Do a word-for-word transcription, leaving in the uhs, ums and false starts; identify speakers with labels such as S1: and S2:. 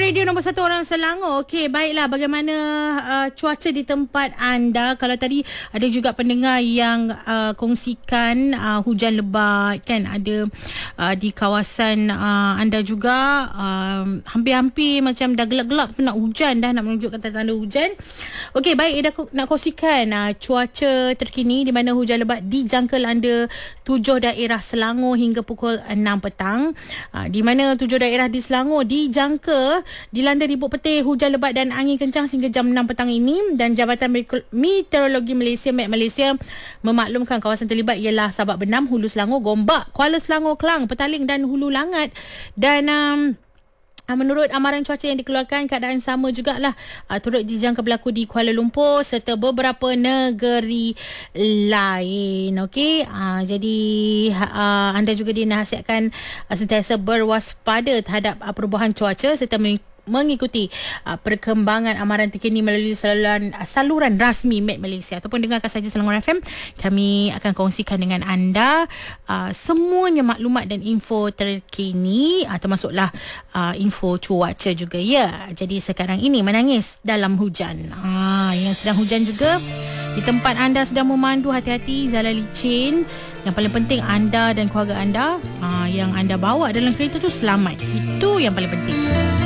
S1: Radio nombor satu orang Selangor. Okey, baiklah. Bagaimana uh, cuaca di tempat anda? Kalau tadi ada juga pendengar yang uh, kongsikan uh, hujan lebat kan, ada uh, di kawasan uh, anda juga uh, hampir-hampir macam dah gelap-gelap tu nak hujan dah, nak menunjukkan tanda-tanda hujan. Okey, baik, Ida nak kongsikan uh, cuaca terkini di mana hujan lebat dijangka landa tujuh daerah Selangor hingga pukul enam petang. Uh, di mana tujuh daerah di Selangor dijangka dilanda ribut petir, hujan lebat dan angin kencang sehingga jam enam petang ini. Dan Jabatan Meteorologi Malaysia Met Malaysia memaklumkan kawasan terlibat ialah Sabak Benam, Hulu Selangor, Gombak, Kuala Selangor, Klang, Petaling dan Hulu Langat. Dan um, menurut amaran cuaca yang dikeluarkan, keadaan sama jugalah uh, turut dijangka berlaku di Kuala Lumpur serta beberapa negeri lain. Okey, uh, jadi uh, anda juga dinasihatkan uh, sentiasa berwaspada terhadap uh, perubahan cuaca serta mengikuti uh, perkembangan amaran terkini melalui saluran uh, saluran rasmi Met Malaysia ataupun dengarkan saja Selangor F M. Kami akan kongsikan dengan anda uh, semuanya maklumat dan info terkini, uh, termasuklah uh, info cuaca juga ya. Jadi sekarang ini menangis dalam hujan. Ah, yang sedang hujan juga di tempat anda sedang memandu, hati-hati jalan licin. Yang paling penting anda dan keluarga anda uh, yang anda bawa dalam kereta tu selamat. Itu yang paling penting.